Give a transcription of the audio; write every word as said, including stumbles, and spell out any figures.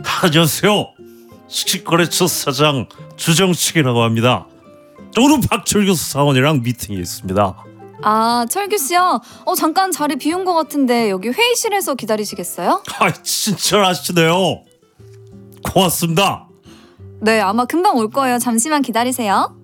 안녕하세요. 식식거래처 사장 주정식이라고 합니다. 오늘 박철규 사원이랑 미팅이 있습니다. 아, 철규 씨요? 어, 잠깐 자리 비운 것 같은데 여기 회의실에서 기다리시겠어요? 아, 친절하시네요. 고맙습니다. 네, 아마 금방 올 거예요. 잠시만 기다리세요.